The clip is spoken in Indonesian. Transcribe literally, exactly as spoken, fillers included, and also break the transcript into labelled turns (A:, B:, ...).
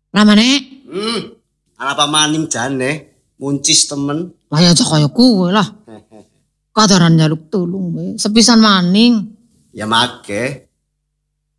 A: Lah manek?
B: Hmm. Apa maning jane? Muncis temen.
A: Lah ya aja kaya kowe lah. Kadaran njaluk tulung kowe. Sepisan maning.
B: Ya make.